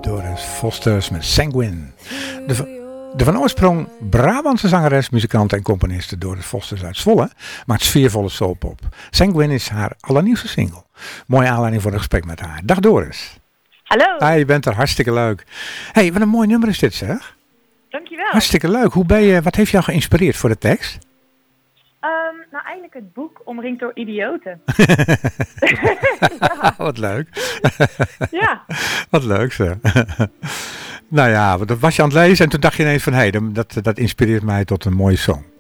Doris Fosters met Sanguine. De van oorsprong Brabantse zangeres, muzikant en componiste Doris Fosters uit Zwolle maakt sfeervolle soulpop. Sanguine is haar allernieuwste single. Mooie aanleiding voor een gesprek met haar. Dag Doris. Hallo. Je bent er, hartstikke leuk. Hey, wat een mooi nummer is dit zeg. Dankjewel. Hartstikke leuk. Wat heeft jou geïnspireerd voor de tekst? Nou, eigenlijk het boek Omringd door idioten. Wat leuk. Ja. Wat leuk zeg. Nou ja, dat was je aan het lezen en toen dacht je ineens van, dat inspireert mij tot een mooie song.